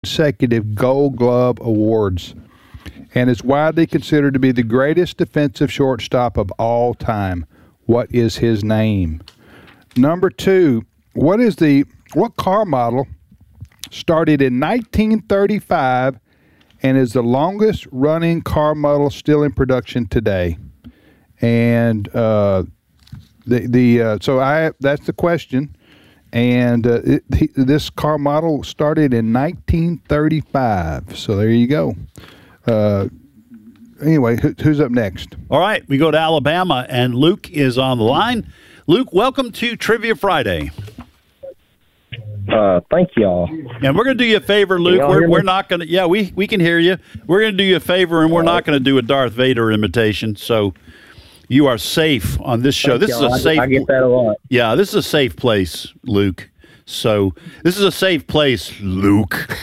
consecutive Gold Glove awards and is widely considered to be the greatest defensive shortstop of all time. What is his name? Number 2, what car model started in 1935 and is the longest running car model still in production today? And that's the question. And this car model started in 1935. So there you go. Anyway, who's up next? All right, we go to Alabama, and Luke is on the line. Luke, welcome to Trivia Friday. Thank y'all. And we're going to do you a favor, Luke. We're not going to. Yeah, we can hear you. We're going to do you a favor, and we're not going to do a Darth Vader imitation. So you are safe on this show. This is a safe. I get that a lot. Yeah, this is a safe place, Luke. So this is a safe place, Luke.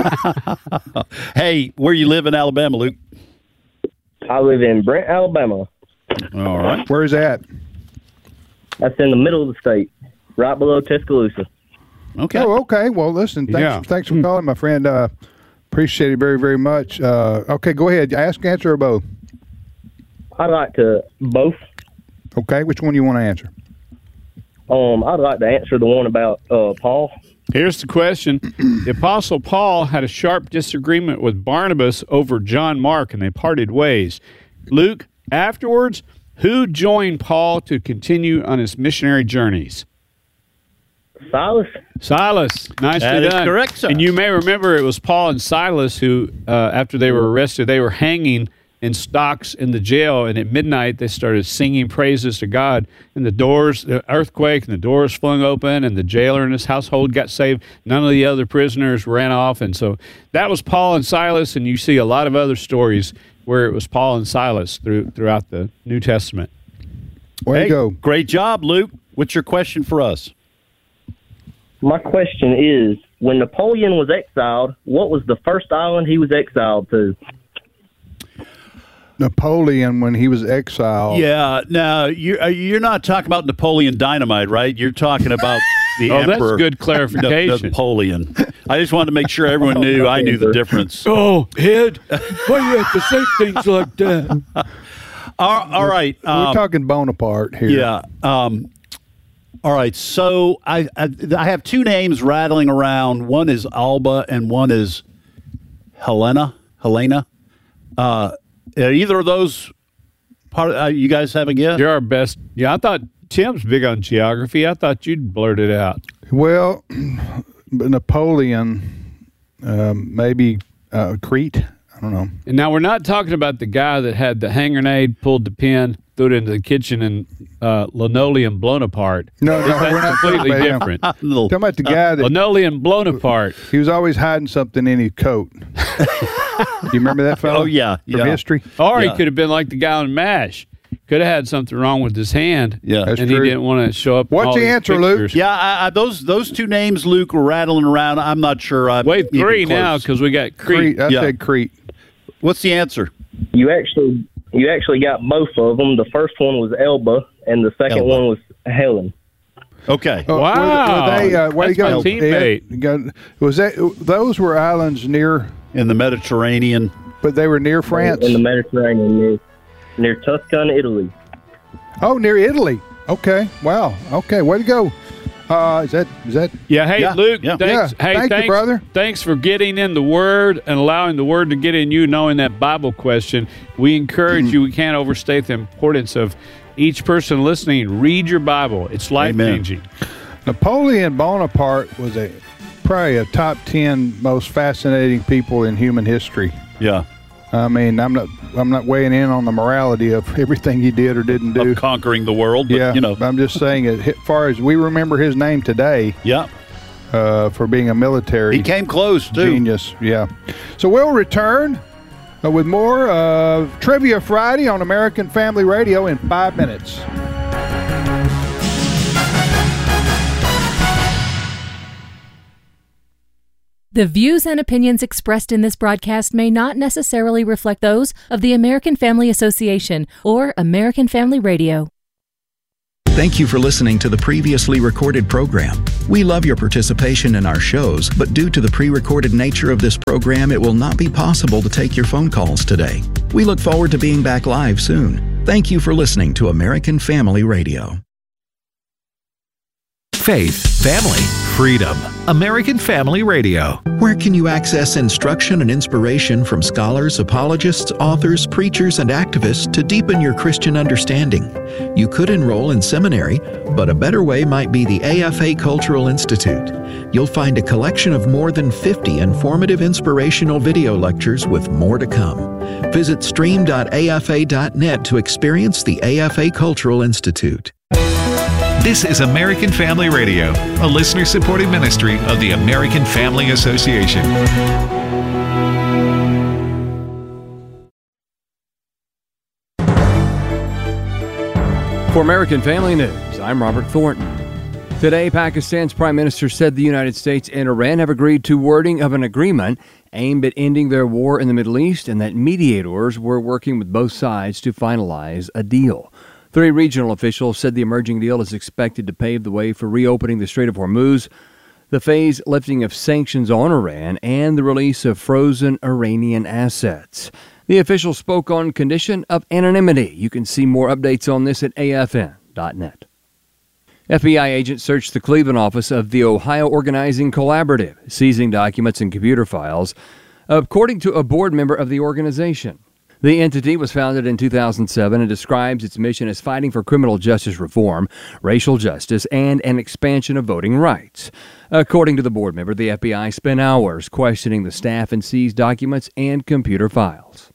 Hey, where you live in Alabama, Luke? I live in Brent, Alabama. All right. Where's that? That's in the middle of the state, right below Tuscaloosa. Okay. Oh, okay. Well, listen, thanks for calling, my friend. Appreciate it very, very much. Okay, go ahead. Answer, or both? I'd like to both. Okay, which one do you want to answer? I'd like to answer the one about Paul. Here's the question. The Apostle Paul had a sharp disagreement with Barnabas over John Mark, and they parted ways. Luke, afterwards, who joined Paul to continue on his missionary journeys? Silas. Nicely That is done. correct, sir. And you may remember it was Paul and Silas who, after they were arrested, they were hanging in stocks in the jail, and at midnight they started singing praises to God, and the earthquake, and the doors flung open, and the jailer and his household got saved. None of the other prisoners ran off, and so that was Paul and Silas, and you see a lot of other stories where it was Paul and Silas throughout the New Testament. Way to go. Great job, Luke. What's your question for us? My question is, when Napoleon was exiled, what was the first island he was exiled to? Napoleon, when he was exiled. Yeah, now you're not talking about Napoleon Dynamite, right? You're talking about the Emperor. That's good clarification. Napoleon. I just wanted to make sure everyone knew I knew the difference. Oh, Ed, why you have to say things like that? All right. We're talking Bonaparte here. Yeah. All right. So I have two names rattling around. One is Alba and one is Helena. Either of those, you guys have a guess? You're our best. Yeah, I thought Tim's big on geography. I thought you'd blurt it out. Well, Napoleon, maybe Crete. I don't know. And now we're not talking about the guy that had the hand grenade, pulled the pin, threw it into the kitchen, and linoleum blown apart. No, we're not completely talking about different. Talking about the guy that Linoleum blown apart. he was always hiding something in his coat. Do you remember that fellow? Oh, yeah. From history? Or he could have been like the guy on MASH. Could have had something wrong with his hand. Yeah. That's and true. he didn't want to show up. in What's all the these answer, Luke? pictures. Yeah, those two names, Luke, were rattling around. I'm not sure. Wait, three now because we got Crete. I said Crete. What's the answer? You actually got both of them. The first one was Elba, and the second one was Helen. Okay. Wow. Were they, way to That's my go, teammate. Ed. Was that those were islands near? In the Mediterranean. But they were near France. In the Mediterranean, near Tuscany, Italy. Oh, near Italy. Okay. Wow. Okay. Way to go. Is that? Yeah. Hey, Yeah. Luke. Yeah. Thanks. Yeah. Hey, Thank you, brother. Thanks for getting in the Word and allowing the Word to get in you, knowing that Bible question. We encourage you. We can't overstate the importance of each person listening. Read your Bible. It's life-changing. Napoleon Bonaparte was probably a top 10 most fascinating people in human history. Yeah. I mean, I'm not weighing in on the morality of everything he did or didn't do. Of conquering the world. But, Yeah, you know. I'm just saying, as far as we remember his name today, Yeah. for being a military He came close, too. genius. Yeah. So we'll return with more of Trivia Friday on American Family Radio in 5 minutes. The views and opinions expressed in this broadcast may not necessarily reflect those of the American Family Association or American Family Radio. Thank you for listening to the previously recorded program. We love your participation in our shows, but due to the pre-recorded nature of this program, it will not be possible to take your phone calls today. We look forward to being back live soon. Thank you for listening to American Family Radio. Faith, family, freedom. American Family Radio. Where can you access instruction and inspiration from scholars, apologists, authors, preachers, and activists to deepen your Christian understanding? You could enroll in seminary, but a better way might be the AFA Cultural Institute. You'll find a collection of more than 50 informative inspirational video lectures with more to come. Visit stream.afa.net to experience the AFA Cultural Institute. This is American Family Radio, a listener-supported ministry of the American Family Association. For American Family News, I'm Robert Thornton. Today, Pakistan's Prime Minister said the United States and Iran have agreed to wording of an agreement aimed at ending their war in the Middle East and that mediators were working with both sides to finalize a deal. 3 regional officials said the emerging deal is expected to pave the way for reopening the Strait of Hormuz, the phased lifting of sanctions on Iran, and the release of frozen Iranian assets. The officials spoke on condition of anonymity. You can see more updates on this at afn.net. FBI agents searched the Cleveland office of the Ohio Organizing Collaborative, seizing documents and computer files, according to a board member of the organization. The entity was founded in 2007 and describes its mission as fighting for criminal justice reform, racial justice, and an expansion of voting rights. According to the board member, the FBI spent hours questioning the staff and seized documents and computer files.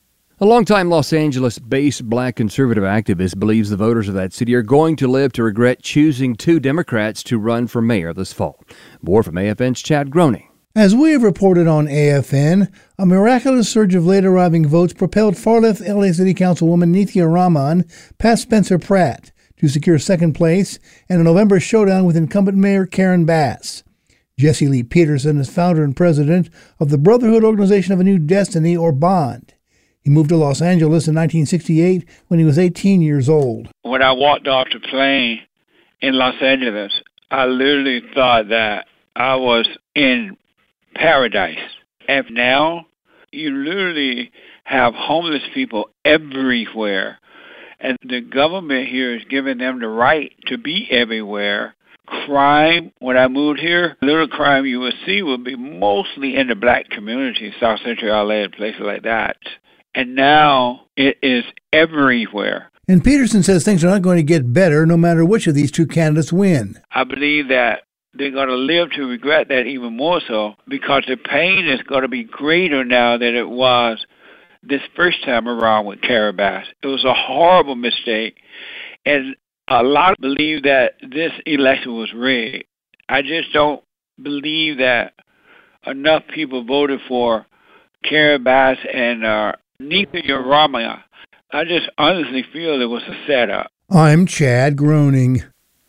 A longtime Los Angeles-based black conservative activist believes the voters of that city are going to live to regret choosing 2 Democrats to run for mayor this fall. More from AFN's Chad Groening. As we have reported on AFN, a miraculous surge of late-arriving votes propelled far-left LA City Councilwoman Nithya Raman past Spencer Pratt to secure second place in a November showdown with incumbent Mayor Karen Bass. Jesse Lee Peterson is founder and president of the Brotherhood Organization of a New Destiny, or BOND. He moved to Los Angeles in 1968 when he was 18 years old. When I walked off the plane in Los Angeles, I literally thought that I was in paradise. And now you literally have homeless people everywhere. And the government here is giving them the right to be everywhere. Crime, when I moved here, little crime you would see would be mostly in the black community, South Central LA and places like that. And now it is everywhere. And Peterson says things are not going to get better no matter which of these 2 candidates win. I believe that they're going to live to regret that even more so, because the pain is going to be greater now than it was this first time around with Karen Bass. It was a horrible mistake, and a lot believe that this election was rigged. I just don't believe that enough people voted for Karen Bass and Nithya Raman. I just honestly feel it was a setup. I'm Chad Groening.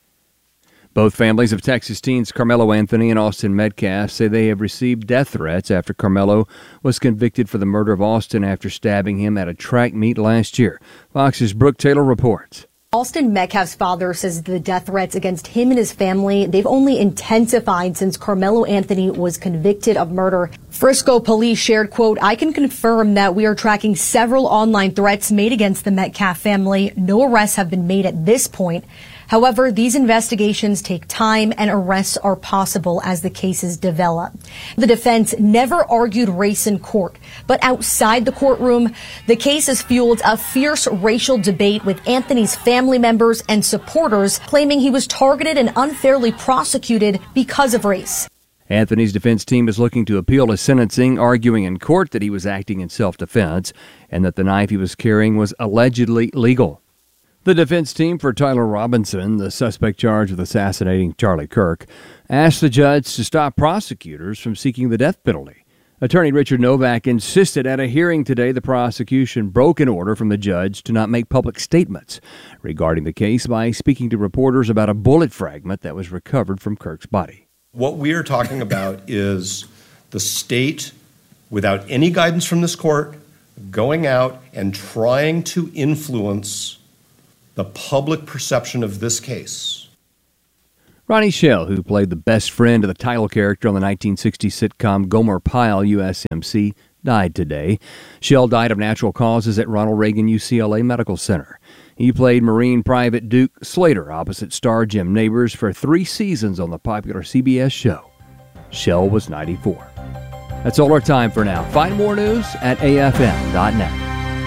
Both families of Texas teens Carmelo Anthony and Austin Metcalf say they have received death threats after Carmelo was convicted for the murder of Austin after stabbing him at a track meet last year. Fox's Brooke Taylor reports. Austin Metcalf's father says the death threats against him and his family, they've only intensified since Carmelo Anthony was convicted of murder. Frisco police shared, quote, "I can confirm that we are tracking several online threats made against the Metcalf family. No arrests have been made at this point. However, these investigations take time and arrests are possible as the cases develop." The defense never argued race in court, but outside the courtroom, the case has fueled a fierce racial debate with Anthony's family members and supporters claiming he was targeted and unfairly prosecuted because of race. Anthony's defense team is looking to appeal his sentencing, arguing in court that he was acting in self-defense and that the knife he was carrying was allegedly legal. The defense team for Tyler Robinson, the suspect charged with assassinating Charlie Kirk, asked the judge to stop prosecutors from seeking the death penalty. Attorney Richard Novak insisted at a hearing today the prosecution broke an order from the judge to not make public statements regarding the case by speaking to reporters about a bullet fragment that was recovered from Kirk's body. What we are talking about is the state, without any guidance from this court, going out and trying to influence the public perception of this case. Ronnie Shell, who played the best friend of the title character on the 1960 sitcom Gomer Pyle, USMC, died today. Shell died of natural causes at Ronald Reagan UCLA Medical Center. He played Marine Private Duke Slater opposite star Jim Nabors for 3 seasons on the popular CBS show. Shell was 94. That's all our time for now. Find more news at afm.net.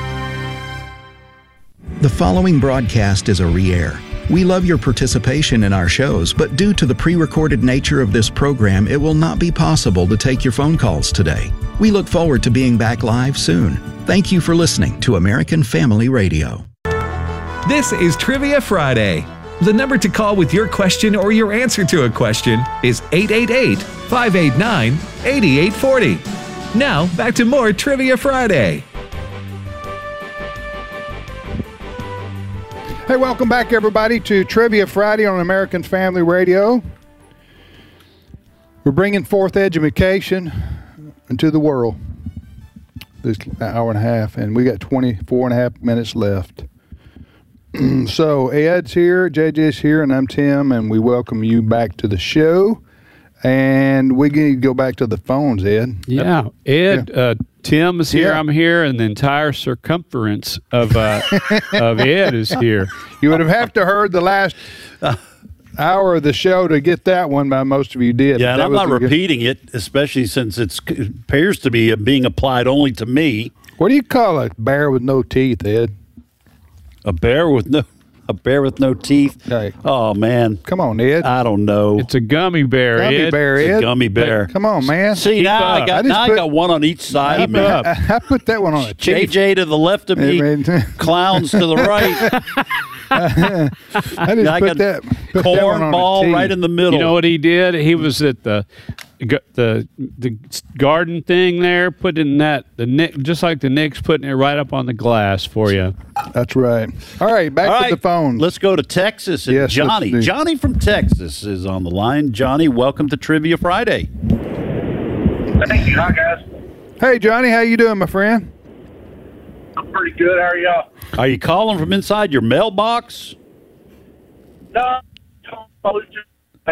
The following broadcast is a re-air. We love your participation in our shows, but due to the pre-recorded nature of this program, it will not be possible to take your phone calls today. We look forward to being back live soon. Thank you for listening to American Family Radio. This is Trivia Friday. The number to call with your question or your answer to a question is 888-589-8840. Now, back to more Trivia Friday. Hey, welcome back, everybody, to Trivia Friday on American Family Radio. We're bringing forth education into the world this hour and a half, and we got 24 and a half minutes left. So Ed's here, JJ's here, and I'm Tim, and we welcome you back to the show. And we need to go back to the phones, Ed. Yeah, Ed, Tim is here, I'm here, and the entire circumference of Ed is here. You would have to heard the last hour of the show to get that one, but most of you did. Yeah, and I'm not repeating it, especially since it appears to be being applied only to me. What do you call a bear with no teeth, Ed? A bear with no teeth. Hey. Oh man, come on, Ed. I don't know. It's a gummy bear. Gummy Ed. bear, Ed. It's a gummy bear. Come on, man. See, now I got one on each side of me. I put that one on a teeth. JJ to the left of me, clowns to the right. I just put that cornball right in the middle. You know what he did? He was at the garden thing there, putting just like the Knicks, putting it right up on the glass for you. That's right. All right, back to the phone. Let's go to Texas. And yes, Johnny. Johnny from Texas is on the line. Johnny, welcome to Trivia Friday. Thank you. Hi, guys. Hey, Johnny, how you doing, my friend? I'm pretty good. How are y'all? Are you calling from inside your mailbox? No, I was just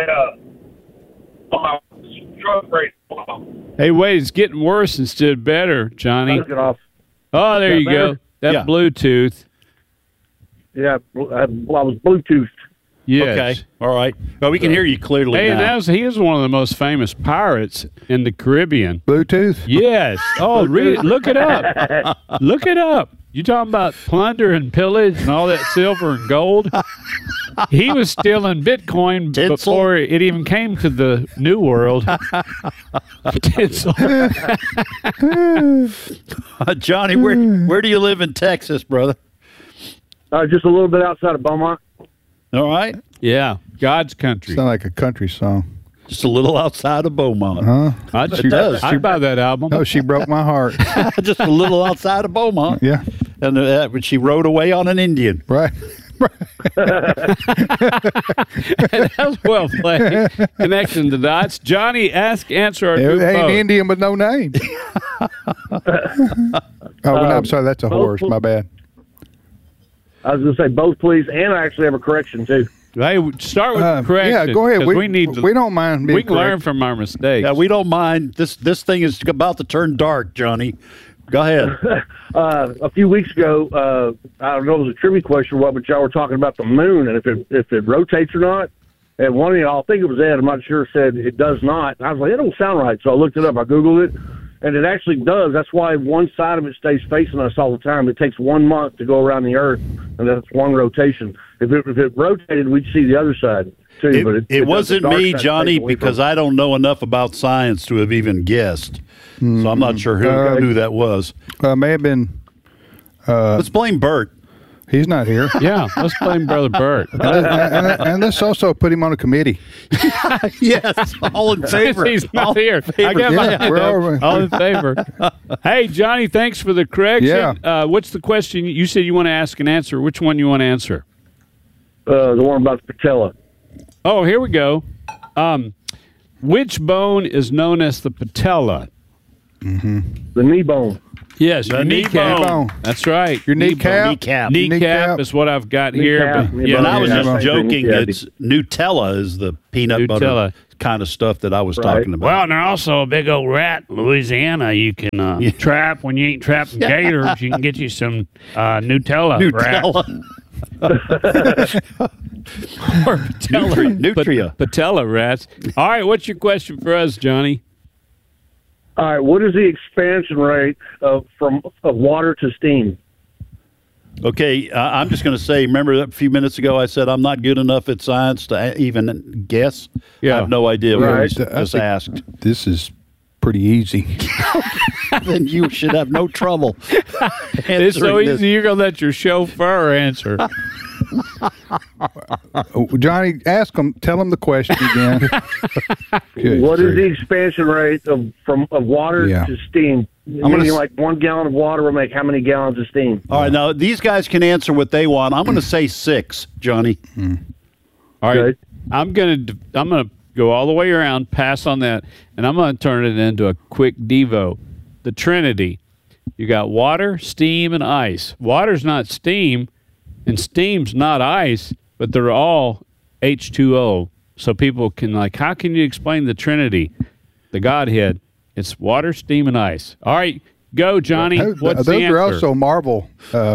on my truck right now. Hey, wait, it's getting worse instead of better, Johnny. Get off. Oh, there you better? go. That Bluetooth. Yeah, I was Bluetoothed. Yes. Okay. All right. Well, we can hear you clearly Hey, now. he is one of the most famous pirates in the Caribbean. Bluetooth? Yes. Oh, look it up. Look it up. You talking about plunder and pillage and all that silver and gold? He was stealing Bitcoin before it even came to the New World. Johnny, where do you live in Texas, brother? Just a little bit outside of Beaumont. All right. Yeah, God's country. Sound like a country song. Just a little outside of Beaumont. Huh? I'd buy that album. Oh, she broke my heart. Just a little outside of Beaumont. Yeah. And she rode away on an Indian. Right. That was well played. Connecting the dots. Johnny, answer our It new ain't phone. Indian with no name. No, I'm sorry. That's a horse. My bad. I was going to say both, please, and I actually have a correction, too. Hey, start with the correction. Yeah, go ahead. We don't mind being We can learn correct. from our mistakes. Yeah, we don't mind. This thing is about to turn dark, Johnny. Go ahead. A few weeks ago, I don't know if it was a trivia question or what, but y'all were talking about the moon and if it rotates or not. And one of y'all, I think it was Ed, I'm not sure, said it does not. And I was like, it don't sound right. So I looked it up. I Googled it. And it actually does. That's why one side of it stays facing us all the time. It takes 1 month to go around the Earth, and that's one rotation. If it rotated, we'd see the other side, too. But It wasn't me, Johnny, because I don't know enough about science to have even guessed. So I'm not sure who that was. May have been. Let's blame Bert. He's not here. Yeah, let's blame Brother Bert. and let's also put him on a committee. Yes, all in favor. He's not all here. In I got my Yeah, hand we're up. All in favor. Hey, Johnny, thanks for the correction. Yeah. What's the question? You said you want to ask and answer. Which one you want to answer? The one about the patella. Oh, here we go. Which bone is known as the patella? The knee bone. Yes, your kneecap. bone. That's right. Your kneecap. Kneecap is what I've got here. But, But I was just joking. Yeah. It's Nutella is the peanut butter kind of stuff that I was talking about. Well, and there's also a big old rat in Louisiana you can trap when you ain't trapping gators. You can get you some Nutella. Or Nutria. Patella rats. All right, what's your question for us, Johnny? All right, what is the expansion rate of water to steam? Okay, I'm just going to say, remember that a few minutes ago I said I'm not good enough at science to even guess? Yeah. I have no idea what Right. he just asked. This is pretty easy. Then you should have no trouble. It's so answering easy, this. you're going to let your chauffeur answer. Johnny, tell him the question again. Good What is grief. the expansion rate of water Yeah. to steam? Meaning, like 1 gallon of water will make how many gallons of steam? All right, now these guys can answer what they want. I'm going to say 6, Johnny. All right, I'm gonna go all the way around, pass on that, and I'm gonna turn it into a quick Devo. The Trinity. You got water, steam, and ice. Water's not steam, and steam's not ice, but they're all H2O. So people can how can you explain the Trinity, the Godhead? It's water, steam, and ice. All right. Go, Johnny. What's Those the answer? are also Marvel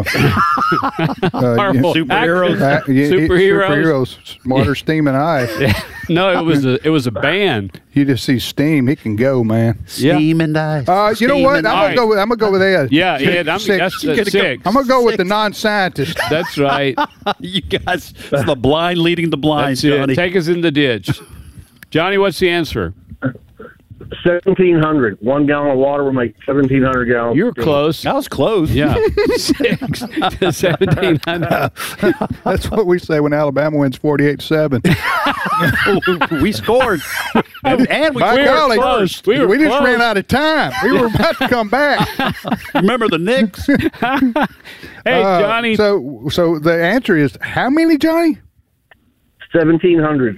Marvel superheroes. Superheroes, water, steam, and ice. No, it was a band. You just see steam; he can go, man. Steam and ice. You know what? I'm gonna go with Ed. Yeah, Ed. That's 6. I'm gonna go with the non-scientist. That's right. You guys, it's the blind leading the blind, That's Johnny. it. Take us in the ditch. Johnny, what's the answer? 1,700. 1 gallon of water will make 1,700 gallons. You were close. That was close. Yeah. 6 to 1,700. That's what we say when Alabama wins 48-7. We scored. And we By scored golly, first. we just close. ran out of time. We were about to come back. Remember the Knicks? Hey, Johnny. So the answer is how many, Johnny? 1,700.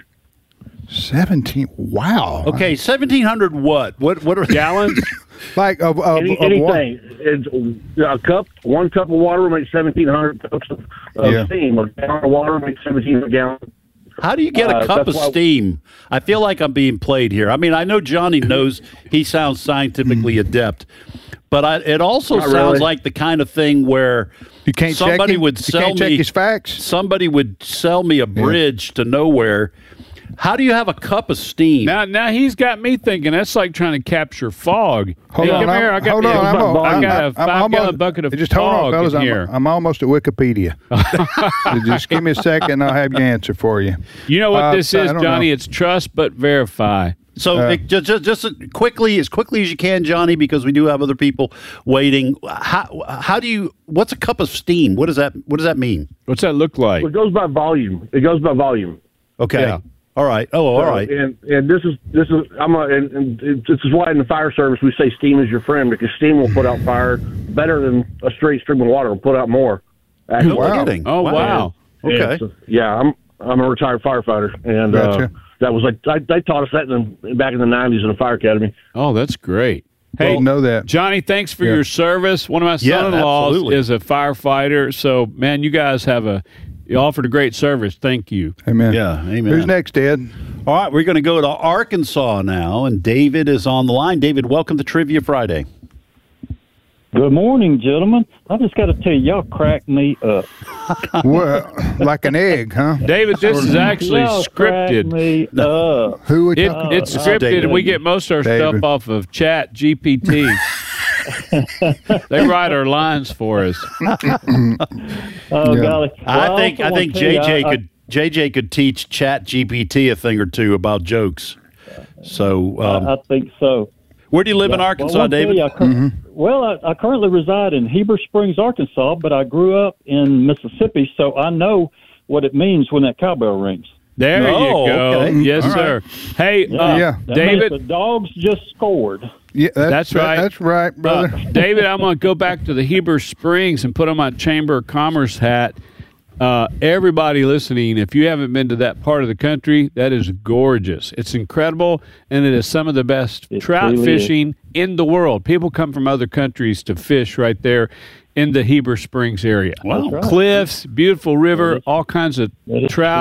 17. Wow. Okay, 1,700 what? What are gallons? Like of Anything. what? It's a cup. 1 cup of water will make 1,700 cups of steam. A gallon of water will make 1,700 gallons. How do you get a cup of steam? I feel like I'm being played here. I mean, I know Johnny knows he sounds scientifically adept, but it also Not sounds really. like the kind of thing where You can't check somebody him? would You sell can't check me his facts? Somebody would sell me a bridge to nowhere. How do you have a cup of steam? Now he's got me thinking that's like trying to capture fog. Hold on, come here. I got a 5-gallon bucket of just hold on, fog fellas. in here. I'm almost at Wikipedia. Just give me a second, and I'll have your answer for you. You know what this I is, don't Johnny? know. It's trust but verify. So just quickly as you can, Johnny, because we do have other people waiting. How do you? What's a cup of steam? What does that mean? What's that look like? It goes by volume. Okay. Yeah. All right. Oh, all right. And this is this is why in the fire service we say steam is your friend, because steam will put out fire better than a straight stream of water will put out more. No kidding. Oh, wow. Okay. I'm a retired firefighter, and Gotcha. that was like they taught us that back in the 90s in the fire academy. Oh, that's great. Hey, Didn't know that. Johnny, thanks for your service. One of my Yeah, son-in-laws absolutely. is a firefighter. So, man, you guys you offered a great service. Thank you. Amen. Yeah. Amen. Who's next, Ed? All right, we're going to go to Arkansas now, and David is on the line. David, welcome to Trivia Friday. Good morning, gentlemen. I just got to tell you, y'all crack me up. Well, like an egg, huh? David, this is actually Y'all crack scripted. me up. Who would It's scripted, and we get most of our David. stuff off of Chat GPT. They write our lines for us. Oh, golly. I Well, think also wanna tell you, JJ could teach Chat GPT a thing or two about jokes. So, I think so. where do you live in Well, Arkansas, I wanna tell David? you, Well, I currently reside in Heber Springs, Arkansas, but I grew up in Mississippi, so I know what it means when that cowbell rings. There you Oh, go. okay. Yes, All sir. Hey, Yeah. That David. means the dogs just scored. Yeah, That's right. That's right, brother. David, I'm going to go back to the Heber Springs and put on my Chamber of Commerce hat. Everybody listening, if you haven't been to that part of the country, that is gorgeous. It's incredible, and it is some of the best trout really fishing in the world. People come from other countries to fish right there in the Heber Springs area. Wow. That's right. Cliffs, beautiful river, all kinds of trout.